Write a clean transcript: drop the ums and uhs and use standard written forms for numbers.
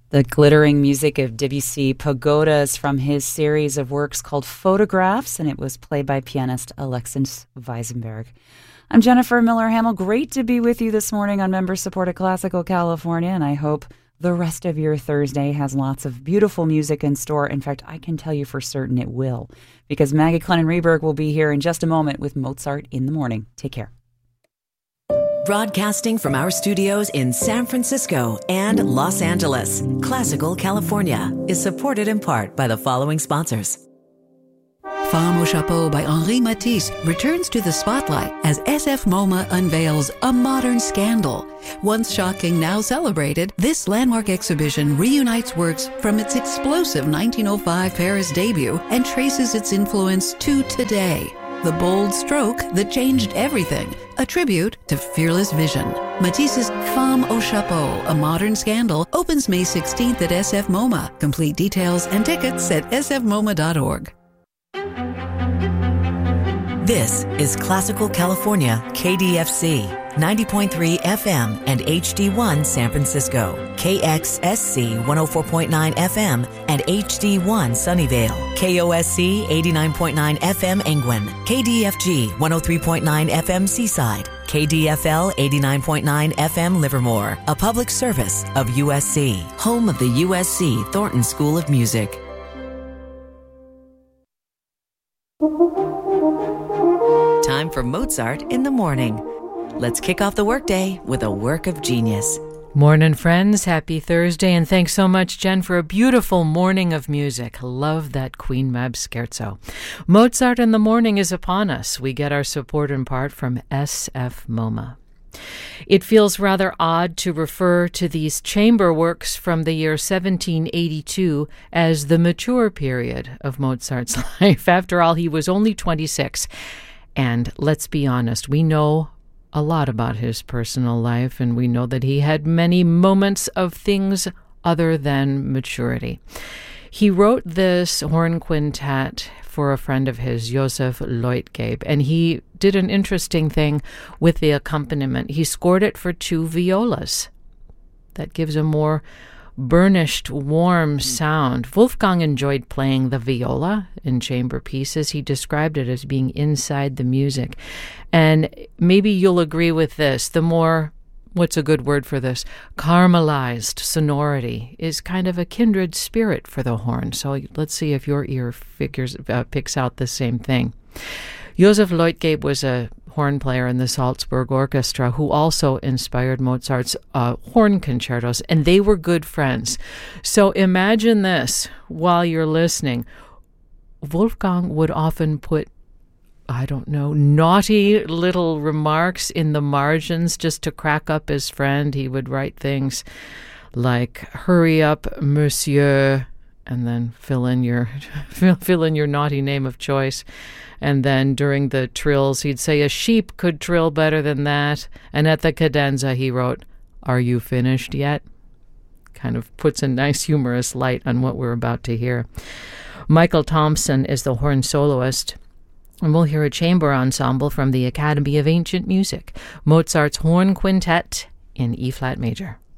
The glittering music of Debussy Pagodas from his series of works called Photographs, and it was played by pianist Alexis Weisenberg. I'm Jennifer Miller-Hamill. Great to be with you this morning on member-supported Classical California, and I hope the rest of your Thursday has lots of beautiful music in store. In fact, I can tell you for certain it will, because Maggie Clennon-Reberg will be here in just a moment with Mozart in the Morning. Take care. Broadcasting from our studios in San Francisco and Los Angeles, Classical California is supported in part by the following sponsors. Femme au Chapeau by Henri Matisse returns to the spotlight as SF MoMA unveils a modern scandal. Once shocking, now celebrated, this landmark exhibition reunites works from its explosive 1905 Paris debut and traces its influence to today. The bold stroke that changed everything, a tribute to fearless vision. Matisse's Femme au Chapeau, a modern scandal, opens May 16th at SF MoMA. Complete details and tickets at sfmoma.org. This is Classical California, KDFC, 90.3 FM and HD1 San Francisco, KXSC 104.9 FM and HD1 Sunnyvale, KOSC 89.9 FM Angwin, KDFG 103.9 FM Seaside, KDFL 89.9 FM Livermore, a public service of USC, home of the USC Thornton School of Music. Time for Mozart in the Morning. Let's kick off the workday with a work of genius. Morning, friends. Happy Thursday, and thanks so much, Jen, for a beautiful morning of music. Love that Queen Mab scherzo. Mozart in the Morning is upon us. We get our support in part from SF MoMA. It feels rather odd to refer to these chamber works from the year 1782 as the mature period of Mozart's life. After all, he was only 26. And let's be honest, we know a lot about his personal life, and we know that he had many moments of things other than maturity. He wrote this horn quintet for a friend of his, Joseph Leutgeb, and he did an interesting thing with the accompaniment. He scored it for two violas. That gives a more burnished, warm sound. Wolfgang enjoyed playing the viola in chamber pieces. He described it as being inside the music. And maybe you'll agree with this. The more, what's a good word for this? Caramelized sonority is kind of a kindred spirit for the horn. So let's see if your ear picks out the same thing. Joseph Leutgeb was a horn player in the Salzburg Orchestra who also inspired Mozart's horn concertos, and they were good friends. So imagine this while you're listening. Wolfgang would often put, naughty little remarks in the margins just to crack up his friend. He would write things like, "Hurry up, monsieur," and then fill in your naughty name of choice. And then during the trills, he'd say, "A sheep could trill better than that." And at the cadenza, he wrote, "Are you finished yet?" Kind of puts a nice humorous light on what we're about to hear. Michael Thompson is the horn soloist. And we'll hear a chamber ensemble from the Academy of Ancient Music, Mozart's Horn Quintet in E-flat major.